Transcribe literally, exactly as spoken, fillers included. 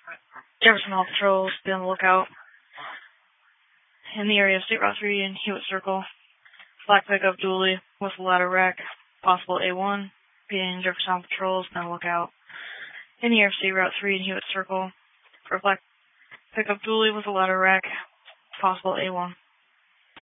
Jefferson Hall patrols, be on the lookout. In the area of State Route three and Hewitt Circle, black pickup dually with a ladder rack, possible A one. Being Jefferson Hall patrols, be on the lookout. In the area of State Route three and Hewitt Circle, for a black pickup dually with a ladder rack, possible A one.